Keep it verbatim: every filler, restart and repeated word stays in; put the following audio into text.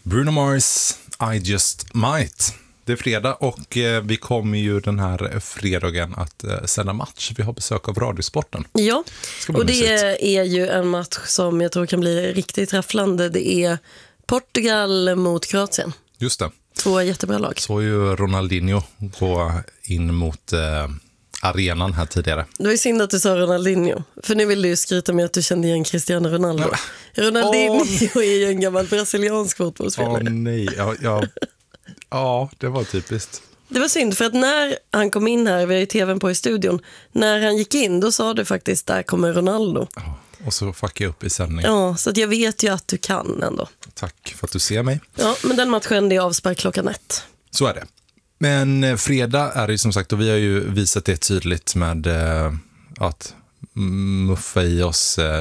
Bruno Mars, I just might. Det är fredag och eh, vi kommer ju den här fredagen att eh, sända match. Vi har besök av Radiosporten. Ja, och det mysigt. är ju en match som jag tror kan bli riktigt träfflande. Det är Portugal mot Kroatien. Just det. Två jättebra lag. Så ju Ronaldinho gå in mot eh, arenan här tidigare. Det var ju synd att du sa Ronaldinho. För nu vill du ju skryta med att du kände igen Cristiano Ronaldo. Men, Ronaldinho oh. är ju en gammal brasiliansk fotbollsspelare. Åh oh, nej, ja, ja. ja, det var typiskt. Det var synd för att när han kom in här, vi har ju tvn på i studion, när han gick in då sa du faktiskt, där kommer Ronaldo. Oh, och så fuckade jag upp i sändning. Ja, så att jag vet ju att du kan ändå. Tack för att du ser mig. Ja, men den matchen är avspark klockan ett. Så är det. Men fredag är det ju som sagt, och vi har ju visat det tydligt med eh, att muffa i oss eh,